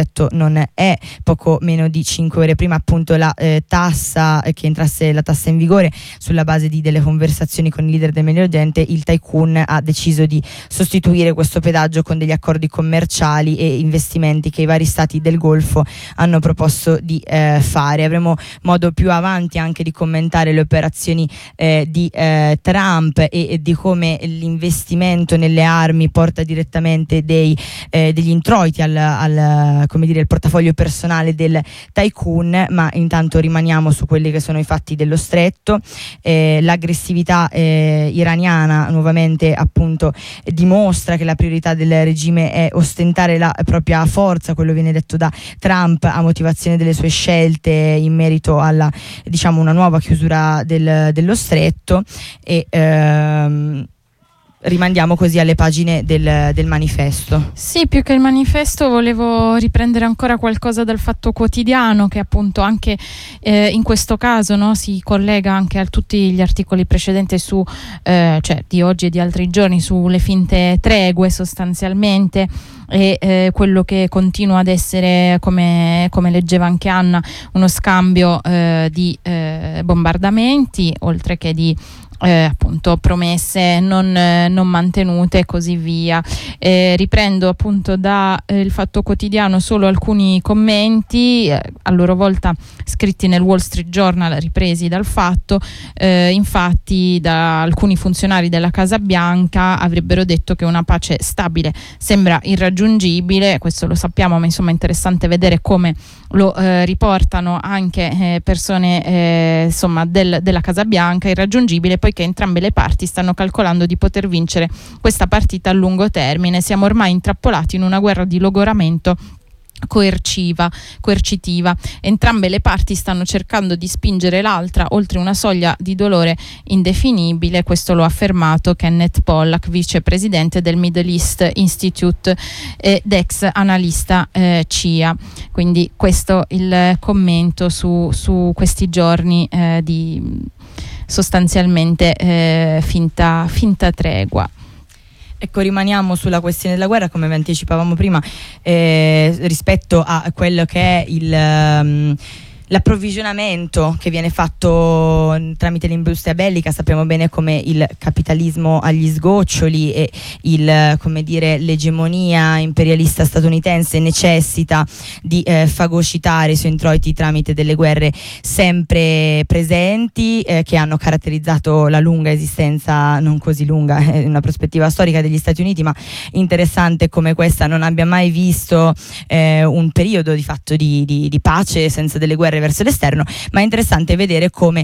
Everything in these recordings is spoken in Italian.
non è poco meno di 5 ore prima appunto la tassa che entrasse la tassa in vigore sulla base delle conversazioni con i leader del Medio Oriente. Il tycoon ha deciso di sostituire questo pedaggio con degli accordi commerciali e investimenti che i vari stati del Golfo hanno proposto di fare. Avremo modo più avanti anche di commentare le operazioni di Trump e di come l'investimento nelle armi porta direttamente degli introiti al come dire, il portafoglio personale del tycoon, ma intanto rimaniamo su quelli che sono i fatti dello stretto. L'aggressività iraniana nuovamente appunto dimostra che la priorità del regime è ostentare la propria forza, quello viene detto da Trump a motivazione delle sue scelte in merito alla, diciamo, una nuova chiusura dello stretto, e rimandiamo così alle pagine del manifesto. Sì, più che il manifesto volevo riprendere ancora qualcosa dal Fatto Quotidiano, che appunto anche in questo caso, no, si collega anche a tutti gli articoli precedenti su cioè di oggi e di altri giorni, sulle finte tregue sostanzialmente, e quello che continua ad essere, come leggeva anche Anna, uno scambio di bombardamenti, oltre che di appunto promesse non mantenute e così via. Riprendo appunto da il Fatto Quotidiano solo alcuni commenti, a loro volta scritti nel Wall Street Journal, ripresi dal Fatto. Infatti da alcuni funzionari della Casa Bianca avrebbero detto che una pace stabile sembra irraggiungibile. Questo lo sappiamo, ma insomma è interessante vedere come lo riportano anche persone insomma della Casa Bianca. Irraggiungibile poiché entrambe le parti stanno calcolando di poter vincere questa partita a lungo termine. Siamo ormai intrappolati in una guerra di logoramento coercitiva. Entrambe le parti stanno cercando di spingere l'altra oltre una soglia di dolore indefinibile. Questo lo ha affermato Kenneth Pollack, vicepresidente del Middle East Institute ed ex analista CIA. Quindi questo il commento su questi giorni di sostanzialmente finta tregua. Ecco, rimaniamo sulla questione della guerra, come vi anticipavamo prima, rispetto a quello che è l'approvvigionamento che viene fatto tramite l'industria bellica. Sappiamo bene come il capitalismo agli sgoccioli e l'egemonia imperialista statunitense necessita di fagocitare i suoi introiti tramite delle guerre sempre presenti, che hanno caratterizzato la lunga esistenza, non così lunga, una prospettiva storica degli Stati Uniti, ma interessante come questa non abbia mai visto un periodo di fatto di pace senza delle guerre verso l'esterno. Ma è interessante vedere come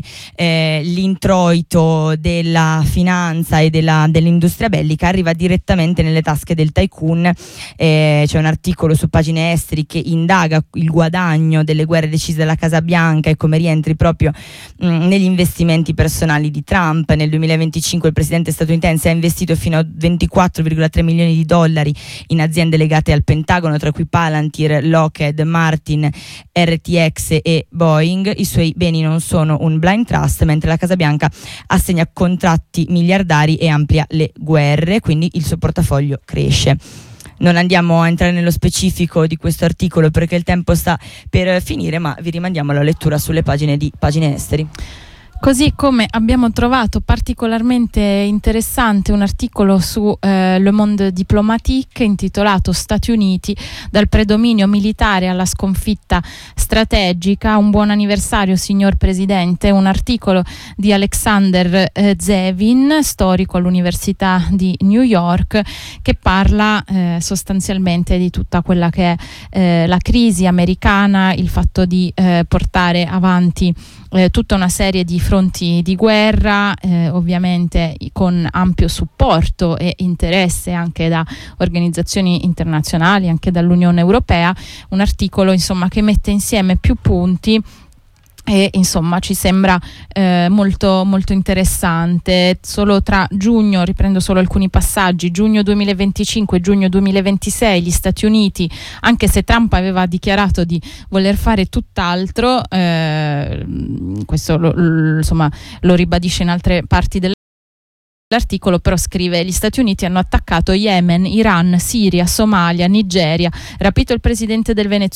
l'introito della finanza e dell'industria bellica arriva direttamente nelle tasche del tycoon. C'è un articolo su Pagine Esteri che indaga il guadagno delle guerre decise dalla Casa Bianca e come rientri proprio negli investimenti personali di Trump. Nel 2025 il presidente statunitense ha investito fino a 24,3 milioni di dollari in aziende legate al Pentagono, tra cui Palantir, Lockheed Martin, RTX e Boeing. I suoi beni non sono un blind trust, mentre la Casa Bianca assegna contratti miliardari e amplia le guerre, quindi il suo portafoglio cresce. Non andiamo a entrare nello specifico di questo articolo perché il tempo sta per finire, ma vi rimandiamo alla lettura sulle pagine di Pagine Esteri. Così come abbiamo trovato particolarmente interessante un articolo su Le Monde Diplomatique intitolato Stati Uniti dal predominio militare alla sconfitta strategica. Un buon anniversario, signor Presidente. Un articolo di Alexander Zevin, storico all'Università di New York, che parla sostanzialmente di tutta quella che è la crisi americana, il fatto di portare avanti tutta una serie di fronti di guerra, ovviamente con ampio supporto e interesse anche da organizzazioni internazionali, anche dall'Unione Europea. Un articolo insomma che mette insieme più punti e insomma ci sembra molto molto interessante. Solo tra giugno, riprendo solo alcuni passaggi, giugno 2025 e giugno 2026 gli Stati Uniti, anche se Trump aveva dichiarato di voler fare tutt'altro, questo lo ribadisce in altre parti del L'articolo però scrive: gli Stati Uniti hanno attaccato Yemen, Iran, Siria, Somalia, Nigeria, rapito il presidente del Venezuela